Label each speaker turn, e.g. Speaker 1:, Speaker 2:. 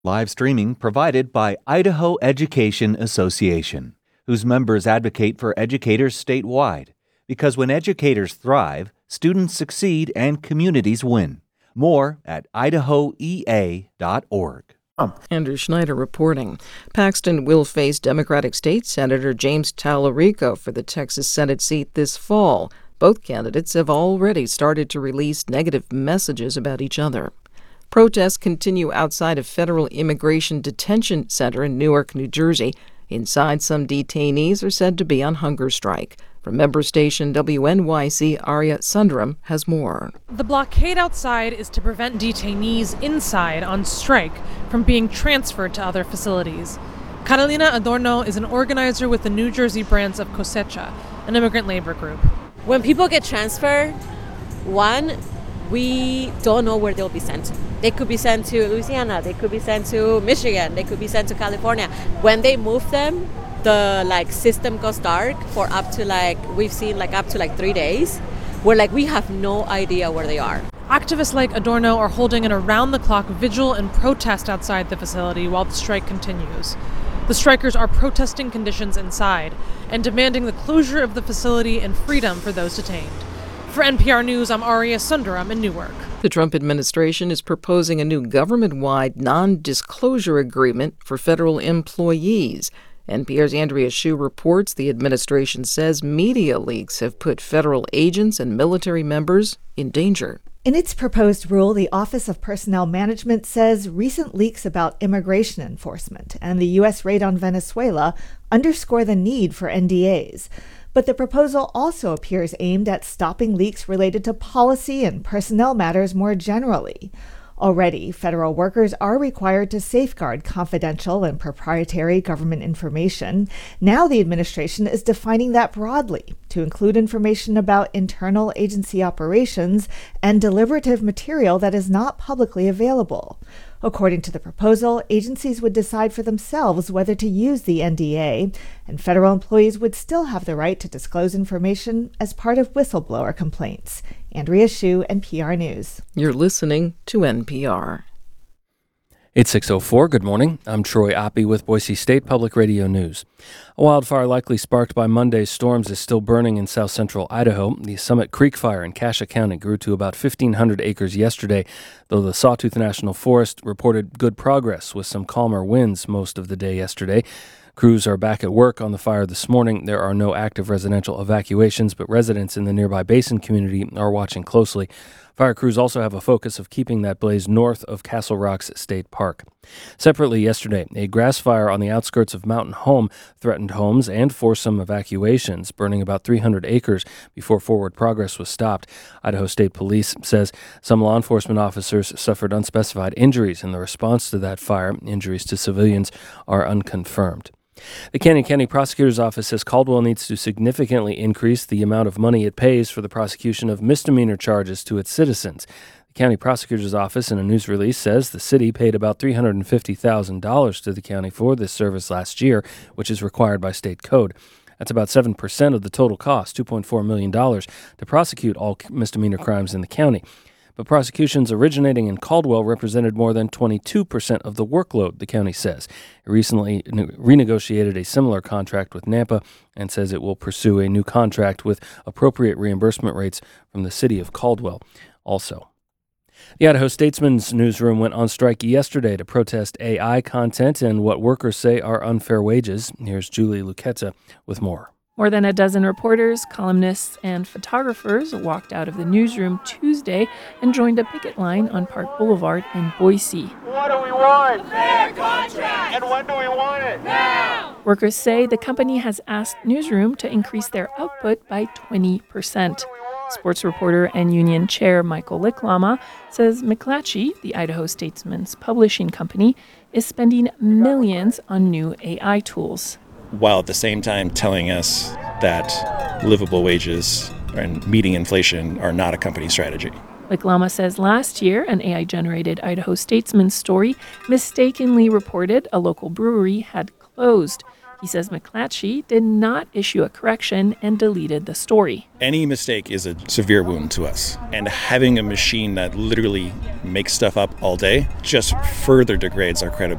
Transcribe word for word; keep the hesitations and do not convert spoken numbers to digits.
Speaker 1: Live streaming provided by Idaho Education Association, whose members advocate for educators statewide. Because when educators thrive, students succeed and communities win. More at idaho e a dot org.
Speaker 2: Andrew Schneider reporting. Paxton will face Democratic State Senator James Tallarico for the Texas Senate seat this fall. Both candidates have already started to release negative messages about each other. Protests continue outside a federal immigration detention center in Newark, New Jersey. Inside, some detainees are said to be on hunger strike. From member station W N Y C, Arya Sundaram has more.
Speaker 3: The blockade outside is to prevent detainees inside on strike from being transferred to other facilities. Carolina Adorno is an organizer with the New Jersey branch of Cosecha, an immigrant labor group.
Speaker 4: When people get transferred, one, we don't know where they'll be sent to. They could be sent to Louisiana, they could be sent to Michigan, they could be sent to California. When they move them, the like system goes dark for up to like, we've seen like up to like three days, where like we have no idea where they are.
Speaker 3: Activists like Adorno are holding an around-the-clock vigil and protest outside the facility while the strike continues. The strikers are protesting conditions inside and demanding the closure of the facility and freedom for those detained. For N P R News, I'm Arya Sundaram in Newark.
Speaker 2: The Trump administration is proposing a new government-wide non-disclosure agreement for federal employees. N P R's Andrea Hsu reports the administration says media leaks have put federal agents and military members in danger.
Speaker 5: In its proposed rule, the Office of Personnel Management says recent leaks about immigration enforcement and the U S raid on Venezuela underscore the need for N D As. But the proposal also appears aimed at stopping leaks related to policy and personnel matters more generally. Already, federal workers are required to safeguard confidential and proprietary government information. Now the administration is defining that broadly to include information about internal agency operations and deliberative material that is not publicly available. According to the proposal, agencies would decide for themselves whether to use the N D A, and federal employees would still have the right to disclose information as part of whistleblower complaints. Andrea Hsu, N P R News.
Speaker 2: You're listening to N P R.
Speaker 6: It's six oh four. Good morning. I'm Troy Oppie with Boise State Public Radio News. A wildfire likely sparked by Monday's storms is still burning in south central Idaho. The Summit Creek fire in Cassia County grew to about fifteen hundred acres yesterday, though the Sawtooth National Forest reported good progress with some calmer winds most of the day yesterday. Crews are back at work on the fire this morning. There are no active residential evacuations, but residents in the nearby Basin community are watching closely. Fire crews also have a focus of keeping that blaze north of Castle Rocks State Park. Separately yesterday, a grass fire on the outskirts of Mountain Home threatened homes and forced some evacuations, burning about three hundred acres before forward progress was stopped. Idaho State Police says some law enforcement officers suffered unspecified injuries in the response to that fire. Injuries to civilians are unconfirmed. The Canyon County Prosecutor's Office says Caldwell needs to significantly increase the amount of money it pays for the prosecution of misdemeanor charges to its citizens. The County Prosecutor's Office, in a news release, says the city paid about three hundred fifty thousand dollars to the county for this service last year, which is required by state code. That's about seven percent of the total cost, two point four million dollars, to prosecute all misdemeanor crimes in the county. But prosecutions originating in Caldwell represented more than twenty-two percent of the workload, the county says. It recently ne- renegotiated a similar contract with Nampa and says it will pursue a new contract with appropriate reimbursement rates from the city of Caldwell also. The Idaho Statesman's newsroom went on strike yesterday to protest A I content and what workers say are unfair wages. Here's Julie Lucchetta with more.
Speaker 7: More than a dozen reporters, columnists, and photographers walked out of the newsroom Tuesday and joined a picket line on Park Boulevard in Boise.
Speaker 8: What do we want? Fair contract! And when do we want it? Now!
Speaker 7: Workers say the company has asked Newsroom to increase their output by twenty percent. Sports reporter and union chair Michael Licklama says McClatchy, the Idaho Statesman's publishing company, is spending millions on new A I tools,
Speaker 9: while at the same time telling us that livable wages and meeting inflation are not a company strategy.
Speaker 7: Licklama says last year, an A I-generated Idaho Statesman story mistakenly reported a local brewery had closed. He says McClatchy did not issue a correction and deleted the story.
Speaker 9: Any mistake is a severe wound to us. And having a machine that literally makes stuff up all day just further degrades our credibility.